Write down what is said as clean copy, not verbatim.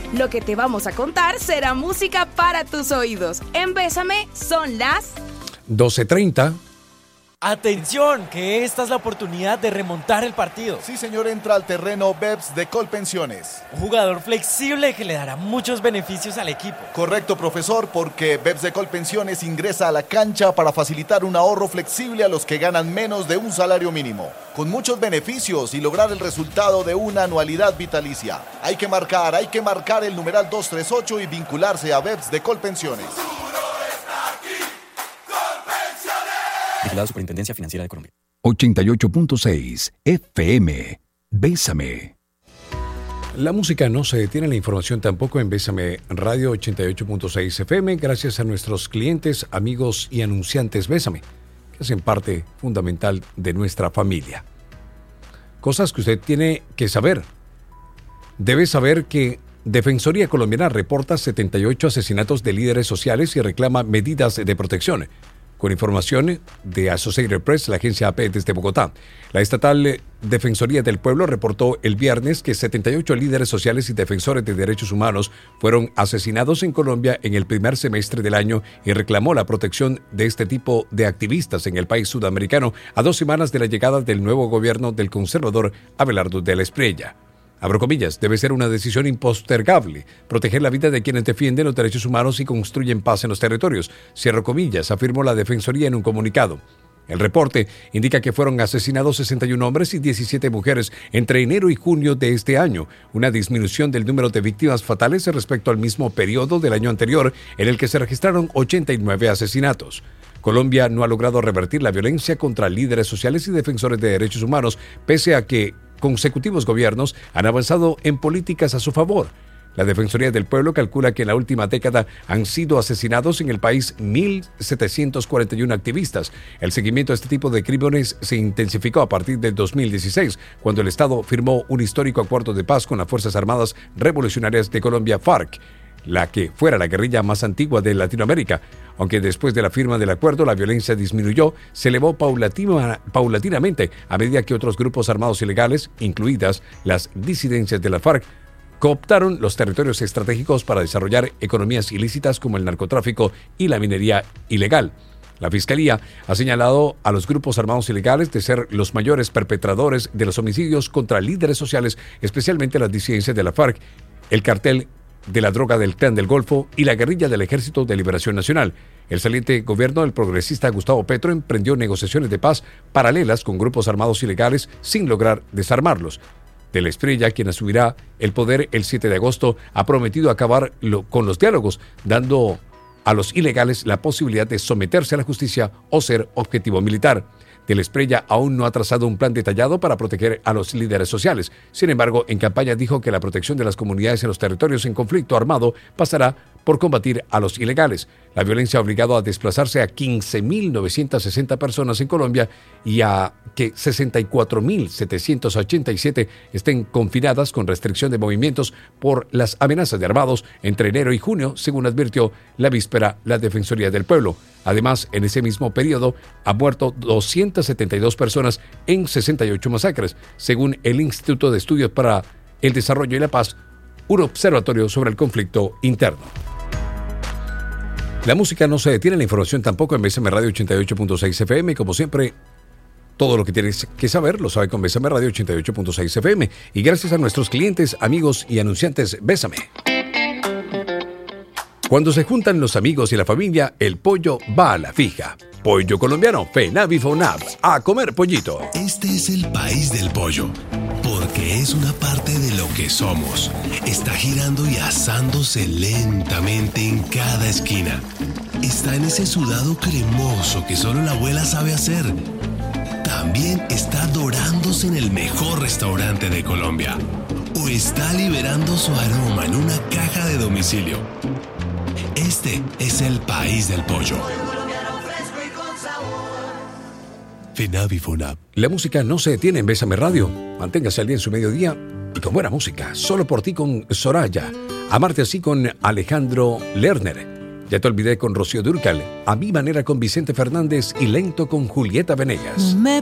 Lo que te vamos a contar será música para tus oídos. En Bésame son las 12:30. Atención, que esta es la oportunidad de remontar el partido. Sí, señor, entra al terreno BEPS de Colpensiones. Un jugador flexible que le dará muchos beneficios al equipo. Correcto, profesor, porque BEPS de Colpensiones ingresa a la cancha para facilitar un ahorro flexible a los que ganan menos de un salario mínimo, con muchos beneficios y lograr el resultado de una anualidad vitalicia. Hay que marcar el numeral 238 y vincularse a BEPS de Colpensiones. Vigilado Superintendencia Financiera de Colombia. 88.6 FM. Bésame. La música no se detiene, la información tampoco en Bésame Radio 88.6 FM, gracias a nuestros clientes, amigos y anunciantes Bésame, que hacen parte fundamental de nuestra familia. Cosas que usted tiene que saber. Debe saber que Defensoría Colombiana reporta 78 asesinatos de líderes sociales y reclama medidas de protección. Con información de Associated Press, la agencia AP desde Bogotá, la estatal Defensoría del Pueblo reportó el viernes que 78 líderes sociales y defensores de derechos humanos fueron asesinados en Colombia en el primer semestre del año y reclamó la protección de este tipo de activistas en el país sudamericano a 2 semanas de la llegada del nuevo gobierno del conservador Abelardo de la Espriella. Abro comillas, debe ser una decisión impostergable, proteger la vida de quienes defienden los derechos humanos y construyen paz en los territorios. Cierro comillas, afirmó la Defensoría en un comunicado. El reporte indica que fueron asesinados 61 hombres y 17 mujeres entre enero y junio de este año, una disminución del número de víctimas fatales respecto al mismo periodo del año anterior, en el que se registraron 89 asesinatos. Colombia no ha logrado revertir la violencia contra líderes sociales y defensores de derechos humanos, pese a que consecutivos gobiernos han avanzado en políticas a su favor. La Defensoría del Pueblo calcula que en la última década han sido asesinados en el país 1.741 activistas. El seguimiento a este tipo de crímenes se intensificó a partir del 2016, cuando el Estado firmó un histórico acuerdo de paz con las Fuerzas Armadas Revolucionarias de Colombia, FARC, la que fuera la guerrilla más antigua de Latinoamérica. Aunque después de la firma del acuerdo la violencia disminuyó, se elevó paulatinamente a medida que otros grupos armados ilegales, incluidas las disidencias de la FARC, cooptaron los territorios estratégicos para desarrollar economías ilícitas como el narcotráfico y la minería ilegal. La Fiscalía ha señalado a los grupos armados ilegales de ser los mayores perpetradores de los homicidios contra líderes sociales, especialmente las disidencias de la FARC, el cartel de la droga del Clan del Golfo y la guerrilla del Ejército de Liberación Nacional. El saliente gobierno del progresista Gustavo Petro emprendió negociaciones de paz paralelas con grupos armados ilegales sin lograr desarmarlos. De la Espriella, quien asumirá el poder el 7 de agosto, ha prometido acabar con los diálogos, dando a los ilegales la posibilidad de someterse a la justicia o ser objetivo militar. De la Espriella aún no ha trazado un plan detallado para proteger a los líderes sociales. Sin embargo, en campaña dijo que la protección de las comunidades en los territorios en conflicto armado pasará por combatir a los ilegales. La violencia ha obligado a desplazarse a 15.960 personas en Colombia y a que 64.787 estén confinadas con restricción de movimientos por las amenazas de armados entre enero y junio, según advirtió la víspera la Defensoría del Pueblo. Además, en ese mismo periodo han muerto 272 personas en 68 masacres, según el Instituto de Estudios para el Desarrollo y la Paz, un observatorio sobre el conflicto interno. La música no se detiene, la información tampoco en Bésame Radio 88.6 FM. Como siempre, todo lo que tienes que saber lo sabe con Bésame Radio 88.6 FM. Y gracias a nuestros clientes, amigos y anunciantes, Bésame. Cuando se juntan los amigos y la familia, el pollo va a la fija. Pollo colombiano, FENAV y FONAV. A comer pollito. Este es el país del pollo, porque es una parte de lo que somos. Está girando y asándose lentamente en cada esquina. Está en ese sudado cremoso que solo la abuela sabe hacer. También está dorándose en el mejor restaurante de Colombia. O está liberando su aroma en una caja de domicilio. Este es el país del pollo. FENAV y FONAV. La música no se detiene en Bésame Radio. Manténgase al día en su mediodía y con buena música. Solo por ti con Soraya. Amarte así con Alejandro Lerner. Ya te olvidé con Rocío Dúrcal. A mi manera con Vicente Fernández y Lento con Julieta Venegas.